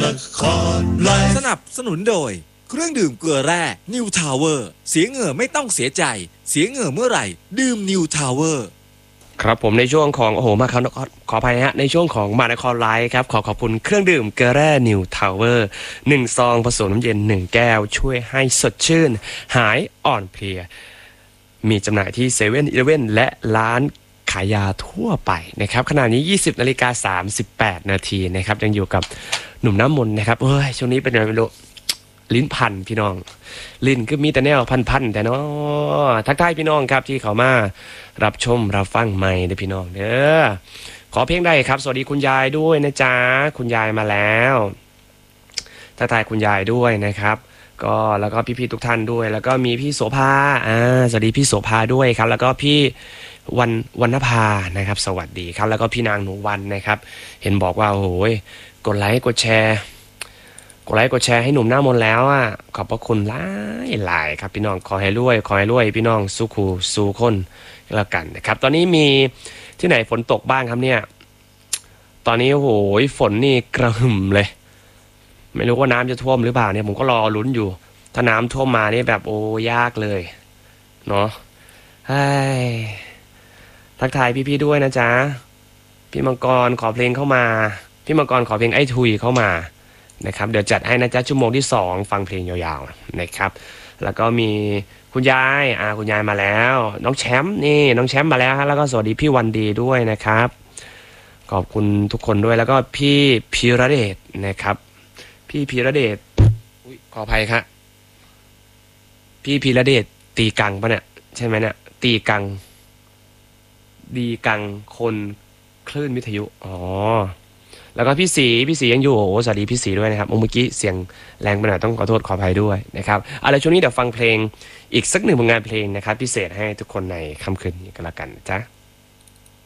สนับสนุนโดยเครื่องดื่มเกลือแร่ New Tower เสียเหงื่อไม่ต้องเสียใจเสียเหงื่อเมื่อไหร่ดื่ม New Tower ครับผมในช่วงของโอ้โหมาขออภัยฮะในช่วงของมานครไลฟ์ครับขอบคุณเครื่องดื่มเกลือแร่ New Tower 1 ซองผสมน้ำเย็น1 แก้วช่วยให้สดชื่นหายอ่อนเพลียมีจำหน่ายที่7-Eleven และร้านขายยาทั่วไปนะครับขณะนี้ 20:38 นาทีนะครับยังอยู่กับหนุ่มน้ำมนต์นะครับช่วงนี้เป็นไงไม่รู้ลิ้นพันพี่น้องลิ้นก็มีแต่แนวพันแต่เนาะทักทายพี่น้องครับที่เขามารับชมรับฟังใหม่เด้อพี่น้องเด้อขอเพลงได้ครับสวัสดีคุณยายด้วยนะจ๊ะคุณยายมาแล้วทักทายคุณยายด้วยนะครับก็แล้วก็พี่ๆทุกท่านด้วยแล้วก็มีพี่โสภาสวัสดีพี่โสภาด้วยครับแล้วก็พี่วรรณภานะครับสวัสดีครับแล้วก็พี่นางหนูวันนะครับเห็นบอกว่าโอ้โหกดไลค์กดแชร์ให้หนุ่มหน้ามนแล้วอ่ะขอบพระคุณหลายครับพี่น้องขอให้รวยพี่น้องสู้คู่สู้คนแล้วกันนะครับตอนนี้มีที่ไหนฝนตกบ้างครับเนี่ยตอนนี้โอ้โหฝนนี่กระหึ่มเลยไม่รู้ว่าน้ำจะท่วมหรือเปล่าเนี่ยผมก็รอลุ้นอยู่ถ้าน้ำท่วมมานี่แบบโอ้ยากเลยเนาะทักทายพี่ๆด้วยนะจ๊ะพี่มังกรขอเพลงเข้ามาพี่มังกรขอเพลงไอ้ทุยเข้ามานะครับเดี๋ยวจัดให้นะจ๊ะชั่วโมงที่2ฟังเพลงยาวๆนะครับแล้วก็มีคุณยายคุณยายมาแล้วน้องแชมป์มาแล้วฮะแล้วก็สวัสดีพี่วันดีด้วยนะครับขอบคุณทุกคนด้วยแล้วก็พี่พีระเดชนะครับพี่พีระเดชขออภัยครับพี่พีระเดชตีกังปะเนี่ยใช่ไหมเนี่ยตีกังดีกังคนคลื่นวิทยุแล้วก็พี่สียังอยู่สวัสดีพี่สีด้วยนะครับเมื่อกี้เสียงแรงไปหน่อยต้องขอโทษขออภัยด้วยนะครับอะไรช่วงนี้เดี๋ยวฟังเพลงอีกสักหนึ่งผลงานเพลงนะครับพิเศษให้ทุกคนในค่ำคืนนี้กันละกันจ้ะ